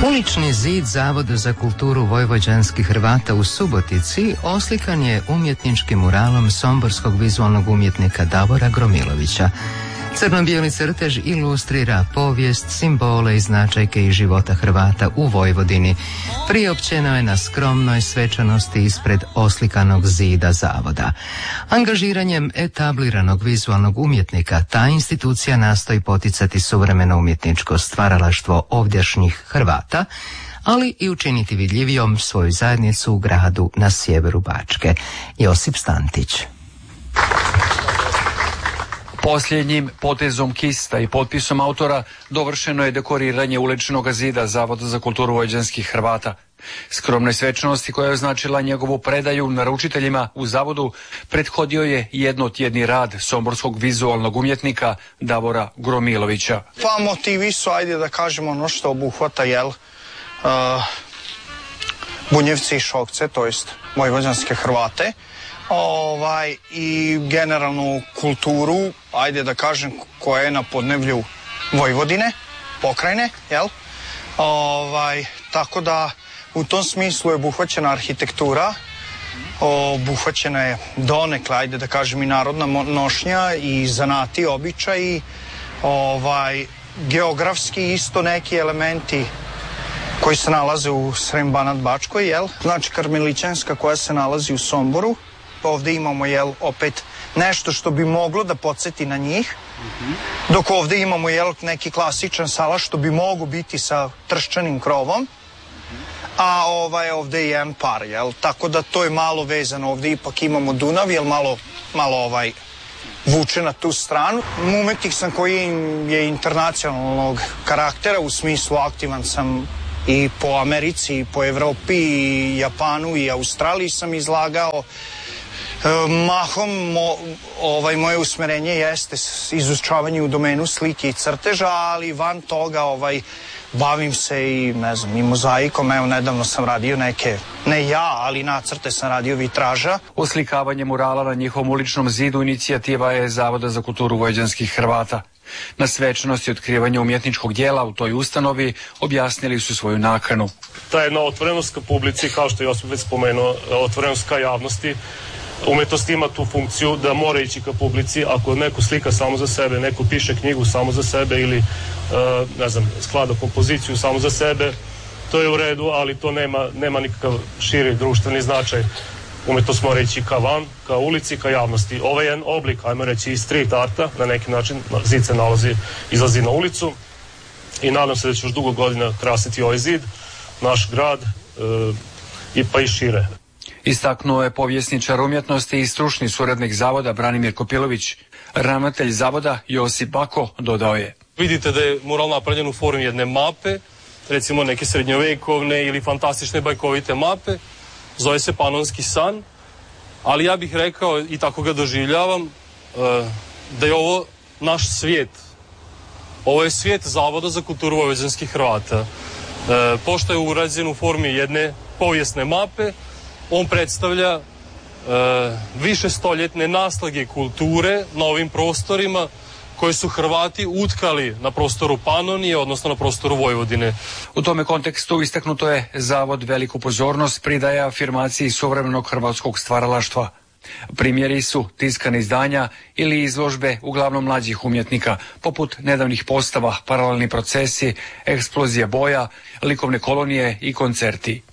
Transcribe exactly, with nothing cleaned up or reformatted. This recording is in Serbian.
Ulični zid Zavoda za kulturu vojvođanskih Hrvata u Subotici oslikan je umjetničkim muralom somborskog vizualnog umjetnika Davora Gromilovića. Crno-bijeli crtež ilustrira povijest, simbole i značajke iz života Hrvata u Vojvodini. Priopćeno je na skromnoj svečanosti ispred oslikanog zida zavoda. Angažiranjem etabliranog vizualnog umjetnika ta institucija nastoji poticati suvremeno umjetničko stvaralaštvo ovdjašnjih Hrvata, ali i učiniti vidljivijom svoju zajednicu u gradu na sjeveru Bačke. Josip Stantić. Posljednjim potezom kista i potpisom autora dovršeno je dekoriranje uličnog zida Zavoda za kulturu vojvođanskih Hrvata. Skromnoj svečanosti koja je označila njegovu predaju naručiteljima u zavodu prethodio je jednotjedni rad somborskog vizualnog umjetnika Davora Gromilovića. Pa motivi su, ajde da kažemo, ono što obuhvata, jel, uh, Bunjevci i Šokce, to jest vojvođanske Hrvate. Ovaj, i generalnu kulturu, ajde da kažem, koja je na podneblju Vojvodine, pokrajine, jel? Ovaj, tako da u tom smislu je obuhvaćena arhitektura, obuhvaćena je donekle, ajde da kažem, i narodna nošnja i zanati, običaji, ovaj, geografski isto neki elementi koji se nalaze u Srem Banat Bačkoj, jel? Znači Karmelićanska koja se nalazi u Somboru. Ovdje imamo, jel, opet nešto što bi moglo da podsjeti na njih, dok ovdje imamo, jel, neki klasičan salaš što bi mogo biti sa trščanim krovom, a ovaj, ovdje je jedan par, jel, tako da to je malo vezano. Ovdje ipak imamo Dunav, jel, malo, malo ovaj, vuče na tu stranu. Umetnik sam koji je internacionalnog karaktera, u smislu aktivan sam i po Americi, i po Evropi, i Japanu, i Australiji sam izlagao. Mahom mo, ovaj, moje usmerenje jeste izučavanje u domenu slike i crteža, ali van toga ovaj, bavim se i, ne znam, i mozaikom. Evo, nedavno sam radio neke, ne ja, ali nacrte sam radio vitraža. Oslikavanje murala na njihovom uličnom zidu inicijativa je Zavoda za kulturu vojvođanskih Hrvata. Na svečanosti otkrivanja umjetničkog dijela u toj ustanovi objasnili su svoju nakanu. Ta jedna otvorenost ka publici, kao što je Josip već spomenuo, otvorenost ka javnosti. Umetnost ima tu funkciju da mora ići ka publici. Ako neko slika samo za sebe, neko piše knjigu samo za sebe ili, uh, ne znam, sklada kompoziciju samo za sebe, to je u redu, ali to nema, nema nikakav širi društveni značaj. Umetnost mora ići ka van, ka ulici, ka javnosti. Ovaj jedan oblik, ajmo reći, i street arta, na neki način, zid se nalazi, izlazi na ulicu i nadam se da će još dugo godina krasiti ovaj zid, naš grad uh, i pa i šire. Istaknuo je povjesničar umjetnosti i stručni suradnik zavoda Branimir Kopilović. Ravnatelj zavoda Josip Bako dodao je: Vidite da je mural napravljen u formi jedne mape, recimo neke srednjovekovne ili fantastične bajkovite mape. Zove se Panonski san, ali ja bih rekao, i tako ga doživljavam, da je ovo naš svijet. Ovo je svijet Zavoda za kulturu vojvođanskih Hrvata. Pošto je urađen u formi jedne povijesne mape, on predstavlja e, više stoljetne naslage kulture na ovim prostorima koje su Hrvati utkali na prostoru Panonije, odnosno na prostoru Vojvodine. U tome kontekstu istaknuto je zavod veliku pozornost pridaje afirmaciji suvremenog hrvatskog stvaralaštva. Primjeri su tiskane izdanja ili izložbe uglavnom mlađih umjetnika, poput nedavnih postava, paralelni procesi, eksplozija boja, likovne kolonije i koncerti.